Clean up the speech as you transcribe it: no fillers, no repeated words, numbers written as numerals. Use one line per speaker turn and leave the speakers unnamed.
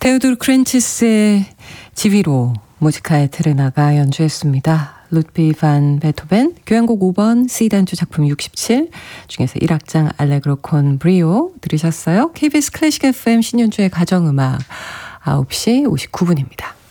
테오도르 크렌치스의 지휘로 모지카의 테르나가 연주했습니다. 루드비히 반 베토벤 교향곡 5번 C단주 작품 67 중에서 1악장 알레그로 콘 브리오 들으셨어요. KBS 클래식 FM 신윤주의 가정음악 9시 59분입니다.